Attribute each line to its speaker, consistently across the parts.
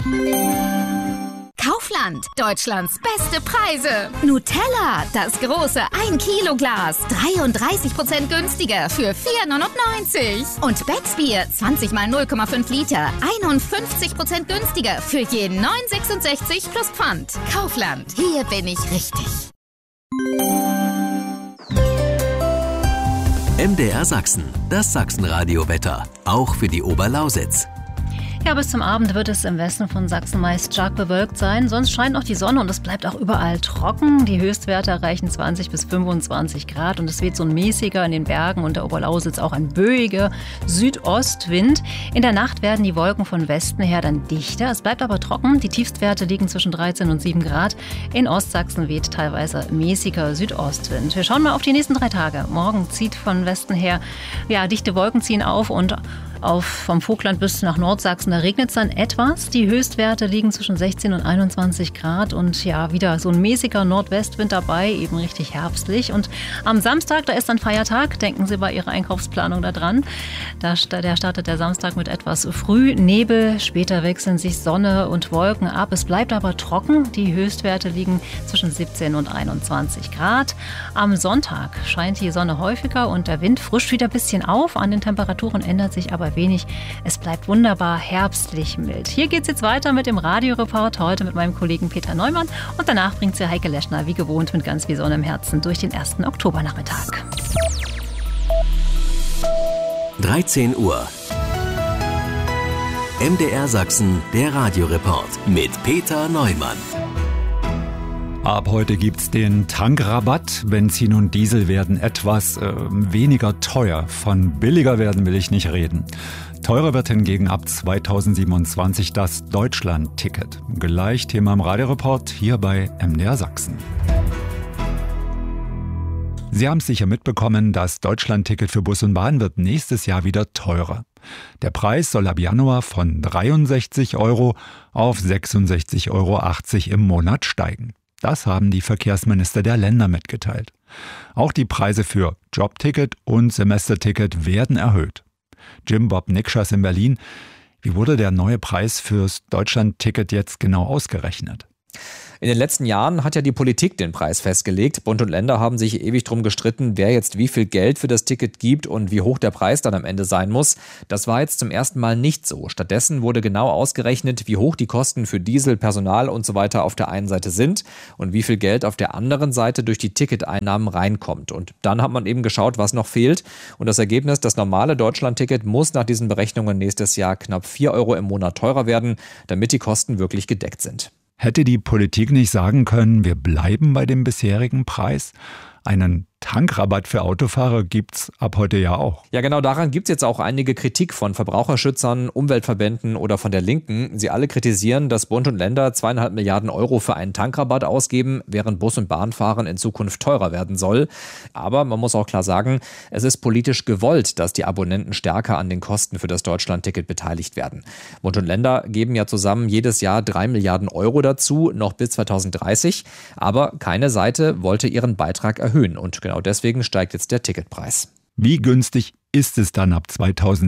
Speaker 1: Kaufland, Deutschlands beste Preise. Nutella, das große 1 Kilo Glas, 33% günstiger für 4,99. Und Becksbier, 20 mal 0,5 Liter, 51% günstiger für je 9,66 plus Pfand. Kaufland, hier bin ich richtig.
Speaker 2: MDR Sachsen, das Sachsenradio-Wetter, auch für die Oberlausitz.
Speaker 3: Ja, bis zum Abend wird es im Westen von Sachsen meist stark bewölkt sein. Sonst scheint noch die Sonne und es bleibt auch überall trocken. Die Höchstwerte erreichen 20 bis 25 Grad und es weht so ein mäßiger in den Bergen und der Oberlausitz auch ein böiger Südostwind. In der Nacht werden die Wolken von Westen her dann dichter. Es bleibt aber trocken. Die Tiefstwerte liegen zwischen 13 und 7 Grad. In Ostsachsen weht teilweise mäßiger Südostwind. Wir schauen mal auf die nächsten 3 Tage. Morgen zieht von Westen her, dichte Wolken ziehen auf und vom Vogtland bis nach Nordsachsen, da regnet es dann etwas. Die Höchstwerte liegen zwischen 16 und 21 Grad und wieder so ein mäßiger Nordwestwind dabei, eben richtig herbstlich. Und am Samstag, da ist dann Feiertag, denken Sie bei Ihrer Einkaufsplanung daran. Der startet der Samstag mit etwas Frühnebel, später wechseln sich Sonne und Wolken ab. Es bleibt aber trocken, die Höchstwerte liegen zwischen 17 und 21 Grad. Am Sonntag scheint die Sonne häufiger und der Wind frischt wieder ein bisschen auf. An den Temperaturen ändert sich aber wenig. Es bleibt wunderbar herbstlich mild. Hier geht's jetzt weiter mit dem Radioreport, heute mit meinem Kollegen Peter Neumann. Und danach bringt sie Heike Leschner wie gewohnt mit ganz viel Sonne im Herzen durch den 1. Oktobernachmittag.
Speaker 2: 13 Uhr. MDR Sachsen, der Radioreport mit Peter Neumann.
Speaker 4: Ab heute gibt's den Tankrabatt. Benzin und Diesel werden etwas weniger teuer. Von billiger werden will ich nicht reden. Teurer wird hingegen ab 2027 das Deutschland-Ticket. Gleich Thema im Radioreport hier bei MDR Sachsen. Sie haben es sicher mitbekommen, das Deutschland-Ticket für Bus und Bahn wird nächstes Jahr wieder teurer. Der Preis soll ab Januar von 63 € auf 66,80 € im Monat steigen. Das haben die Verkehrsminister der Länder mitgeteilt. Auch die Preise für Jobticket und Semesterticket werden erhöht. Jim Bob Nikschas in Berlin. Wie wurde der neue Preis fürs Deutschland-Ticket jetzt genau ausgerechnet?
Speaker 5: In den letzten Jahren hat ja die Politik den Preis festgelegt. Bund und Länder haben sich ewig drum gestritten, wer jetzt wie viel Geld für das Ticket gibt und wie hoch der Preis dann am Ende sein muss. Das war jetzt zum ersten Mal nicht so. Stattdessen wurde genau ausgerechnet, wie hoch die Kosten für Diesel, Personal und so weiter auf der einen Seite sind und wie viel Geld auf der anderen Seite durch die Ticketeinnahmen reinkommt. Und dann hat man eben geschaut, was noch fehlt. Und das Ergebnis, das normale Deutschland-Ticket muss nach diesen Berechnungen nächstes Jahr knapp 4 € im Monat teurer werden, damit die Kosten wirklich gedeckt sind.
Speaker 4: Hätte die Politik nicht sagen können, wir bleiben bei dem bisherigen Preis? Einen Tankrabatt für Autofahrer gibt's ab heute ja auch.
Speaker 5: Ja, genau daran gibt's jetzt auch einige Kritik von Verbraucherschützern, Umweltverbänden oder von der Linken. Sie alle kritisieren, dass Bund und Länder 2,5 Milliarden € für einen Tankrabatt ausgeben, während Bus- und Bahnfahren in Zukunft teurer werden soll. Aber man muss auch klar sagen, es ist politisch gewollt, dass die Abonnenten stärker an den Kosten für das Deutschland-Ticket beteiligt werden. Bund und Länder geben ja zusammen jedes Jahr 3 Milliarden € dazu, noch bis 2030. Aber keine Seite wollte ihren Beitrag erhöhen und genau deswegen steigt jetzt der Ticketpreis.
Speaker 4: Wie günstig ist es dann ab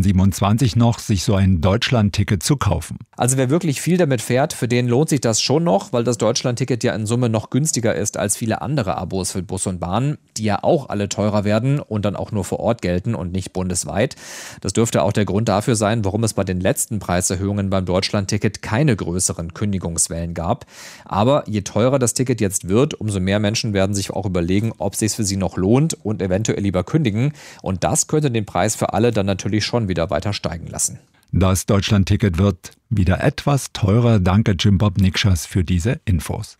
Speaker 4: 2027 noch, sich so ein Deutschland-Ticket zu kaufen?
Speaker 5: Also wer wirklich viel damit fährt, für den lohnt sich das schon noch, weil das Deutschland-Ticket ja in Summe noch günstiger ist als viele andere Abos für Bus und Bahn, die ja auch alle teurer werden und dann auch nur vor Ort gelten und nicht bundesweit. Das dürfte auch der Grund dafür sein, warum es bei den letzten Preiserhöhungen beim Deutschland-Ticket keine größeren Kündigungswellen gab. Aber je teurer das Ticket jetzt wird, umso mehr Menschen werden sich auch überlegen, ob es sich für sie noch lohnt und eventuell lieber kündigen. Und das könnte den Preis für alle dann natürlich schon wieder weiter steigen lassen.
Speaker 4: Das Deutschland-Ticket wird wieder etwas teurer. Danke Jim Bob Nikschas für diese Infos.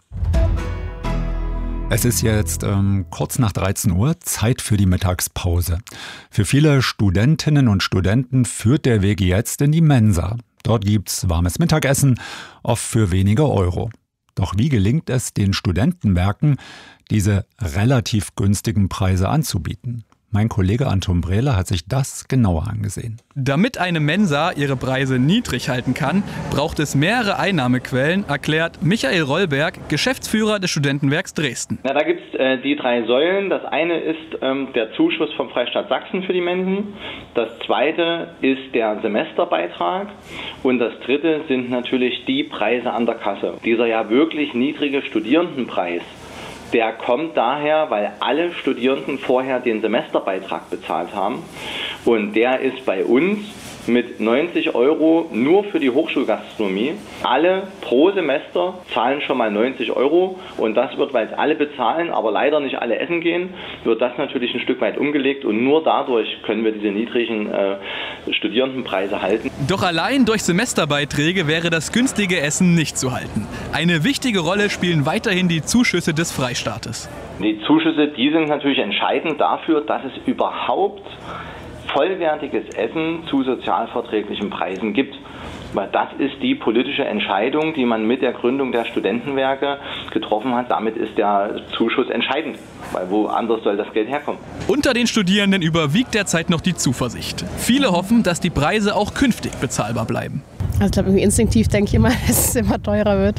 Speaker 4: Es ist jetzt kurz nach 13 Uhr, Zeit für die Mittagspause. Für viele Studentinnen und Studenten führt der Weg jetzt in die Mensa. Dort gibt's warmes Mittagessen, oft für wenige Euro. Doch wie gelingt es den Studentenwerken, diese relativ günstigen Preise anzubieten? Mein Kollege Anton Brehler hat sich das genauer angesehen.
Speaker 6: Damit eine Mensa ihre Preise niedrig halten kann, braucht es mehrere Einnahmequellen, erklärt Michael Rollberg, Geschäftsführer des Studentenwerks Dresden.
Speaker 7: Da gibt es die 3 Säulen. Das eine ist der Zuschuss vom Freistaat Sachsen für die Mensen. Das zweite ist der Semesterbeitrag. Und das dritte sind natürlich die Preise an der Kasse. Dieser ja wirklich niedrige Studierendenpreis, der kommt daher, weil alle Studierenden vorher den Semesterbeitrag bezahlt haben. Und der ist bei uns mit 90 € nur für die Hochschulgastronomie. Alle pro Semester zahlen schon mal 90 € und das wird, weil es alle bezahlen, aber leider nicht alle essen gehen, wird das natürlich ein Stück weit umgelegt und nur dadurch können wir diese niedrigen Studierendenpreise halten.
Speaker 6: Doch allein durch Semesterbeiträge wäre das günstige Essen nicht zu halten. Eine wichtige Rolle spielen weiterhin die Zuschüsse des Freistaates.
Speaker 7: Die Zuschüsse, die sind natürlich entscheidend dafür, dass es überhaupt vollwertiges Essen zu sozialverträglichen Preisen gibt. Weil das ist die politische Entscheidung, die man mit der Gründung der Studentenwerke getroffen hat. Damit ist der Zuschuss entscheidend, weil woanders soll das Geld herkommen.
Speaker 6: Unter den Studierenden überwiegt derzeit noch die Zuversicht. Viele hoffen, dass die Preise auch künftig bezahlbar bleiben.
Speaker 8: Also ich glaube, irgendwie instinktiv denke ich immer, dass es immer teurer wird.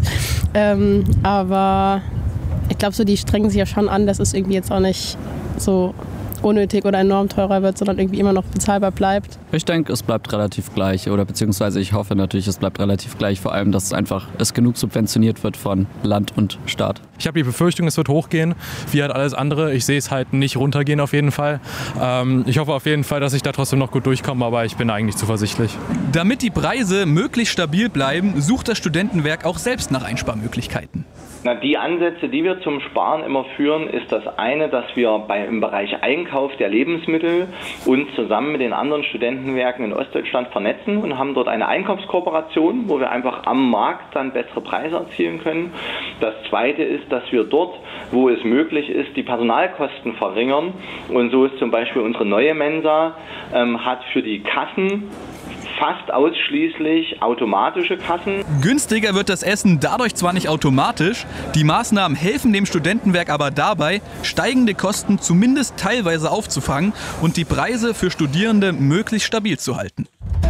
Speaker 8: Aber ich glaube, so die strengen sich ja schon an, dass es irgendwie jetzt auch nicht so unnötig oder enorm teurer wird, sondern irgendwie immer noch bezahlbar bleibt.
Speaker 9: Ich denke, es bleibt relativ gleich oder beziehungsweise ich hoffe natürlich, es bleibt relativ gleich, vor allem, dass es genug subventioniert wird von Land und Staat.
Speaker 10: Ich habe die Befürchtung, es wird hochgehen, wie halt alles andere. Ich sehe es halt nicht runtergehen auf jeden Fall. Ich hoffe auf jeden Fall, dass ich da trotzdem noch gut durchkomme, aber ich bin eigentlich zuversichtlich.
Speaker 6: Damit die Preise möglichst stabil bleiben, sucht das Studentenwerk auch selbst nach Einsparmöglichkeiten.
Speaker 7: Die Ansätze, die wir zum Sparen immer führen, ist das eine, dass wir im Bereich Einkauf der Lebensmittel uns zusammen mit den anderen Studentenwerken in Ostdeutschland vernetzen und haben dort eine Einkaufskooperation, wo wir einfach am Markt dann bessere Preise erzielen können. Das zweite ist, dass wir dort, wo es möglich ist, die Personalkosten verringern. Und so ist zum Beispiel unsere neue Mensa, hat für die Kassen fast ausschließlich automatische Kassen.
Speaker 6: Günstiger wird das Essen dadurch zwar nicht automatisch, die Maßnahmen helfen dem Studentenwerk aber dabei, steigende Kosten zumindest teilweise aufzufangen und die Preise für Studierende möglichst stabil zu halten.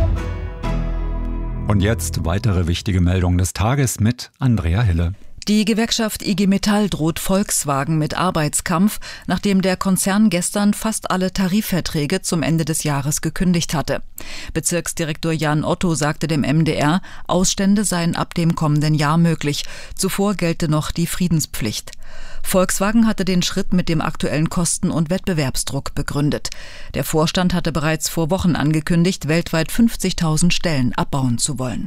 Speaker 4: Und jetzt weitere wichtige Meldungen des Tages mit Andrea Hille.
Speaker 11: Die Gewerkschaft IG Metall droht Volkswagen mit Arbeitskampf, nachdem der Konzern gestern fast alle Tarifverträge zum Ende des Jahres gekündigt hatte. Bezirksdirektor Jan Otto sagte dem MDR, Ausstände seien ab dem kommenden Jahr möglich. Zuvor gelte noch die Friedenspflicht. Volkswagen hatte den Schritt mit dem aktuellen Kosten- und Wettbewerbsdruck begründet. Der Vorstand hatte bereits vor Wochen angekündigt, weltweit 50.000 Stellen abbauen zu wollen.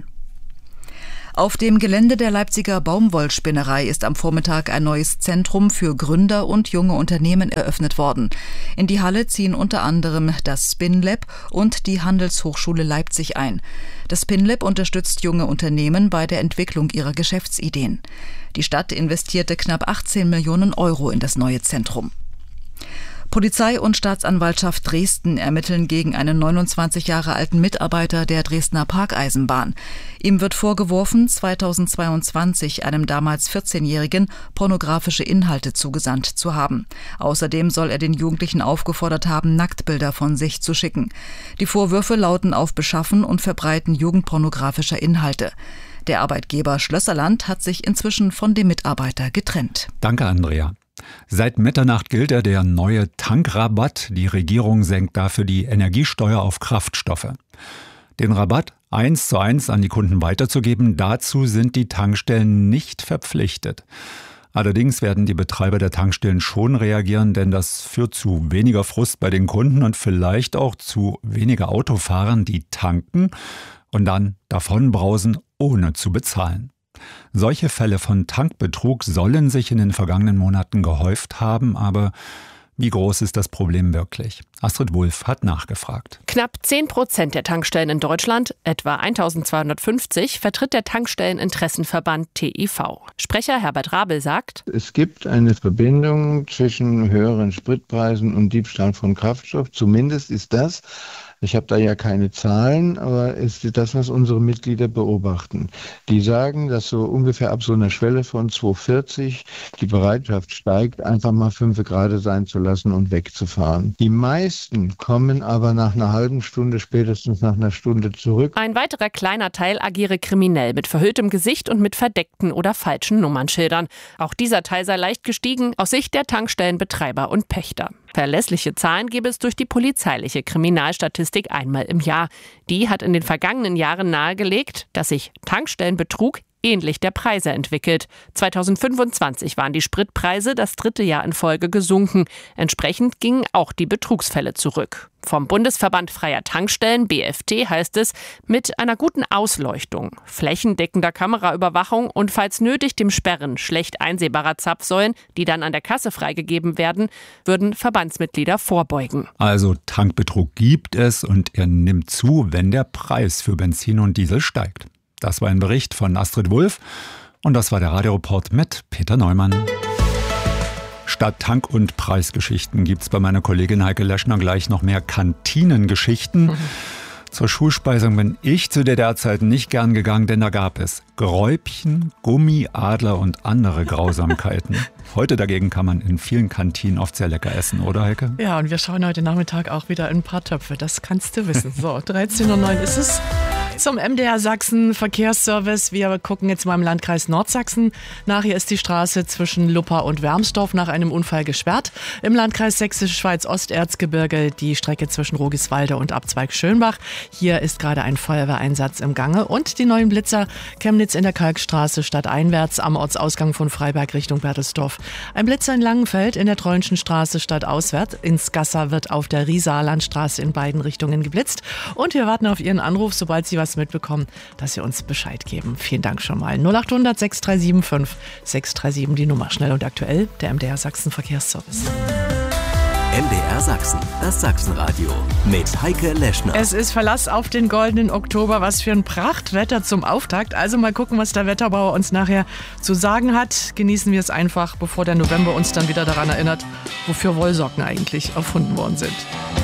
Speaker 11: Auf dem Gelände der Leipziger Baumwollspinnerei ist am Vormittag ein neues Zentrum für Gründer und junge Unternehmen eröffnet worden. In die Halle ziehen unter anderem das SpinLab und die Handelshochschule Leipzig ein. Das SpinLab unterstützt junge Unternehmen bei der Entwicklung ihrer Geschäftsideen. Die Stadt investierte knapp 18 Millionen € in das neue Zentrum. Polizei und Staatsanwaltschaft Dresden ermitteln gegen einen 29 Jahre alten Mitarbeiter der Dresdner Parkeisenbahn. Ihm wird vorgeworfen, 2022 einem damals 14-Jährigen pornografische Inhalte zugesandt zu haben. Außerdem soll er den Jugendlichen aufgefordert haben, Nacktbilder von sich zu schicken. Die Vorwürfe lauten auf Beschaffen und Verbreiten jugendpornografischer Inhalte. Der Arbeitgeber Schlösserland hat sich inzwischen von dem Mitarbeiter getrennt.
Speaker 4: Danke, Andrea. Seit Mitternacht gilt der neue Tankrabatt. Die Regierung senkt dafür die Energiesteuer auf Kraftstoffe. Den Rabatt 1:1 an die Kunden weiterzugeben, dazu sind die Tankstellen nicht verpflichtet. Allerdings werden die Betreiber der Tankstellen schon reagieren, denn das führt zu weniger Frust bei den Kunden und vielleicht auch zu weniger Autofahrern, die tanken und dann davonbrausen, ohne zu bezahlen. Solche Fälle von Tankbetrug sollen sich in den vergangenen Monaten gehäuft haben, aber wie groß ist das Problem wirklich? Astrid Wulff hat nachgefragt.
Speaker 12: Knapp 10% der Tankstellen in Deutschland, etwa 1250, vertritt der Tankstelleninteressenverband TIV. Sprecher Herbert Rabel sagt:
Speaker 13: Es gibt eine Verbindung zwischen höheren Spritpreisen und Diebstahl von Kraftstoff. Zumindest ist das Ich habe da ja keine Zahlen, aber es ist das, was unsere Mitglieder beobachten. Die sagen, dass so ungefähr ab so einer Schwelle von 2,40 die Bereitschaft steigt, einfach mal 5 Grad sein zu lassen und wegzufahren. Die meisten kommen aber nach einer halben Stunde, spätestens nach einer Stunde zurück.
Speaker 12: Ein weiterer kleiner Teil agiere kriminell mit verhülltem Gesicht und mit verdeckten oder falschen Nummernschildern. Auch dieser Teil sei leicht gestiegen, aus Sicht der Tankstellenbetreiber und Pächter. Verlässliche Zahlen gebe es durch die polizeiliche Kriminalstatistik einmal im Jahr. Die hat in den vergangenen Jahren nahegelegt, dass sich Tankstellenbetrug ähnlich der Preise entwickelt. 2025 waren die Spritpreise das 3. Jahr in Folge gesunken. Entsprechend gingen auch die Betrugsfälle zurück. Vom Bundesverband Freier Tankstellen, BFT, heißt es, mit einer guten Ausleuchtung, flächendeckender Kameraüberwachung und falls nötig dem Sperren schlecht einsehbarer Zapfsäulen, die dann an der Kasse freigegeben werden, würden Verbandsmitglieder vorbeugen.
Speaker 4: Also Tankbetrug gibt es und er nimmt zu, wenn der Preis für Benzin und Diesel steigt. Das war ein Bericht von Astrid Wulff und das war der Radioreport mit Peter Neumann. Statt Tank- und Preisgeschichten gibt es bei meiner Kollegin Heike Leschner gleich noch mehr Kantinengeschichten. Zur Schulspeisung bin ich zu DDR-Zeiten nicht gern gegangen, denn da gab es Gräubchen, Gummiadler und andere Grausamkeiten. Heute dagegen kann man in vielen Kantinen oft sehr lecker essen, oder Heike?
Speaker 14: Ja, und wir schauen heute Nachmittag auch wieder in ein paar Töpfe, das kannst du wissen. So, 13:09 Uhr ist es. Zum MDR Sachsen Verkehrsservice. Wir gucken jetzt mal im Landkreis Nordsachsen nach. Hier ist die Straße zwischen Luppa und Wermsdorf nach einem Unfall gesperrt. Im Landkreis Sächsische Schweiz Osterzgebirge die Strecke zwischen Rogiswalde und Abzweig Schönbach. Hier ist gerade ein Feuerwehreinsatz im Gange. Und die neuen Blitzer Chemnitz in der Kalkstraße stadteinwärts am Ortsausgang von Freiberg Richtung Bertelsdorf. Ein Blitzer in Langenfeld in der Treuenschen Straße stadtauswärts. Ins Gassa wird auf der Riesaarlandstraße in beiden Richtungen geblitzt. Und wir warten auf Ihren Anruf, sobald Sie was mitbekommen, dass Sie uns Bescheid geben. Vielen Dank schon mal. 0800 6375 637 die Nummer. Schnell und aktuell, der MDR Sachsen Verkehrsservice.
Speaker 2: MDR Sachsen, das Sachsenradio mit Heike Leschner.
Speaker 14: Es ist Verlass auf den goldenen Oktober. Was für ein Prachtwetter zum Auftakt. Also mal gucken, was der Wetterbauer uns nachher zu sagen hat. Genießen wir es einfach, bevor der November uns dann wieder daran erinnert, wofür Wollsocken eigentlich erfunden worden sind.